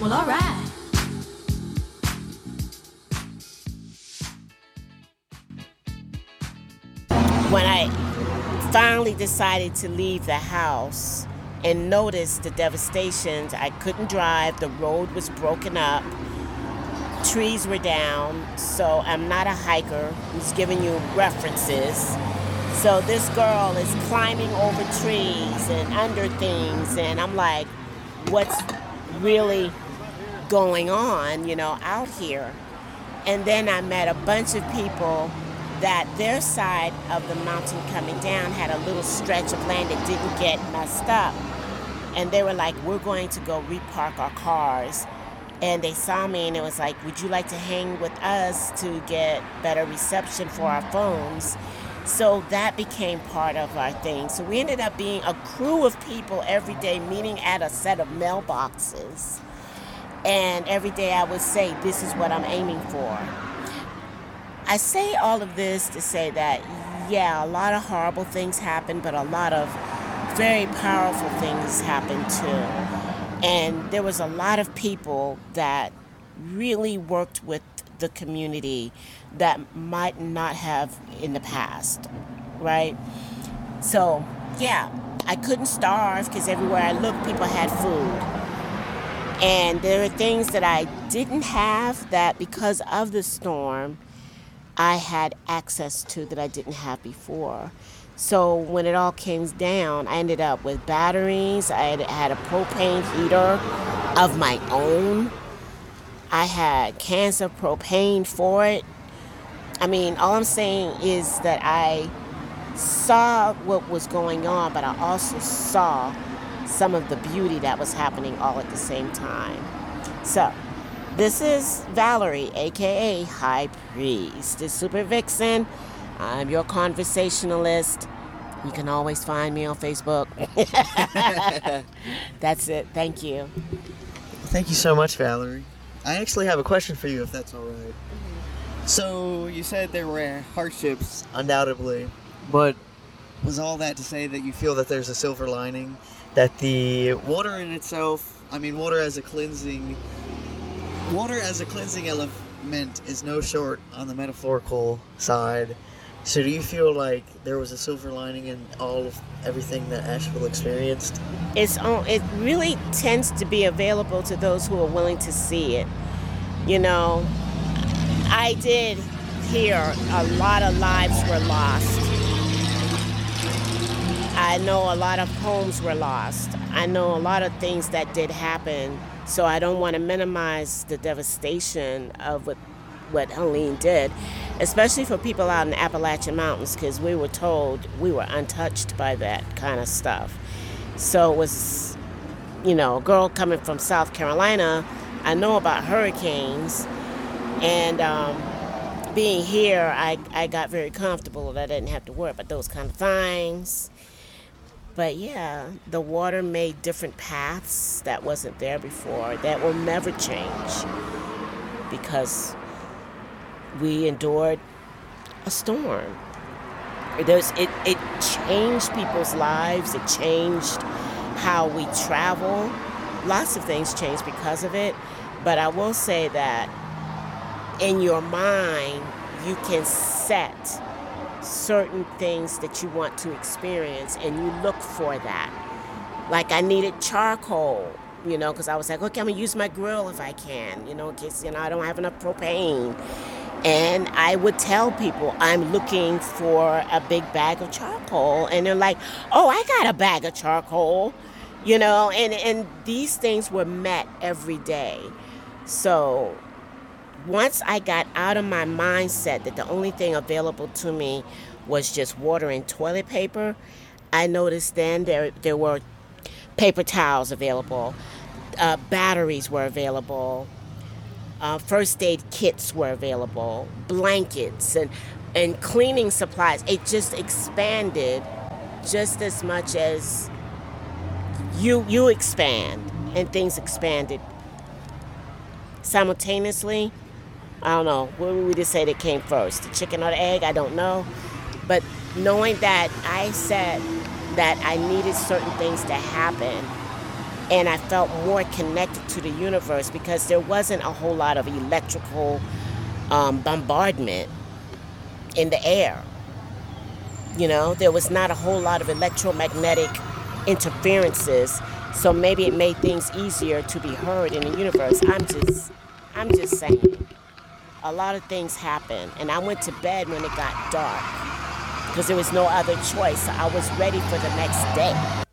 Well, all right. When I finally decided to leave the house and noticed the devastation, I couldn't drive, the road was broken up, trees were down, so I'm not a hiker who's giving you references. So this girl is climbing over trees and under things, and I'm like, what's really going on, out here? And then I met a bunch of people that their side of the mountain coming down had a little stretch of land that didn't get messed up. And they were like, we're going to go repark our cars. And they saw me and it was like, would you like to hang with us to get better reception for our phones? So that became part of our thing. So we ended up being a crew of people every day meeting at a set of mailboxes. And every day I would say, this is what I'm aiming for. I say all of this to say that, yeah, a lot of horrible things happen, but a lot of very powerful things happen too. And there was a lot of people that really worked with the community that might not have in the past, right? So, yeah, I couldn't starve because everywhere I looked, people had food. And there are things that I didn't have that because of the storm, I had access to that I didn't have before. So when it all came down, I ended up with batteries. I had a propane heater of my own. I had cans of propane for it. I mean, all I'm saying is that I saw what was going on, but I also saw some of the beauty that was happening all at the same time. So, this is Valerie, aka High Priest, the Super Vixen. I'm your conversationalist. You can always find me on Facebook. That's it. Thank you. Thank you so much, Valerie. I actually have a question for you, if that's all right. So, you said there were hardships, undoubtedly, but was all that to say that you feel that there's a silver lining? That the water in itself, water as a cleansing element is no short on the metaphorical side. So do you feel like there was a silver lining in all of everything that Asheville experienced? It really tends to be available to those who are willing to see it. I did hear a lot of lives were lost. I know a lot of homes were lost. I know a lot of things that did happen. So I don't want to minimize the devastation of what Helene did, especially for people out in the Appalachian Mountains, because we were told we were untouched by that kind of stuff. So it was, a girl coming from South Carolina, I know about hurricanes, and being here, I got very comfortable that I didn't have to worry about those kind of things. But yeah, the water made different paths that wasn't there before that will never change because we endured a storm. It changed people's lives. It changed how we travel. Lots of things changed because of it. But I will say that in your mind, you can set certain things that you want to experience and you look for that. Like I needed charcoal, because I was like, okay, I'm gonna use my grill if I can, in case, I don't have enough propane. And I would tell people I'm looking for a big bag of charcoal, and they're like, oh, I got a bag of charcoal, and these things were met every day. So once I got out of my mindset that the only thing available to me was just water and toilet paper, I noticed then there were paper towels available, batteries were available, first aid kits were available, blankets and cleaning supplies. It just expanded just as much as you expand, and things expanded simultaneously. I don't know. What would we just say that came first? The chicken or the egg? I don't know. But knowing that I said that I needed certain things to happen, and I felt more connected to the universe because there wasn't a whole lot of electrical bombardment in the air. You know, there was not a whole lot of electromagnetic interferences, so maybe it made things easier to be heard in the universe. I'm just saying. A lot of things happened, and I went to bed when it got dark because there was no other choice. So I was ready for the next day.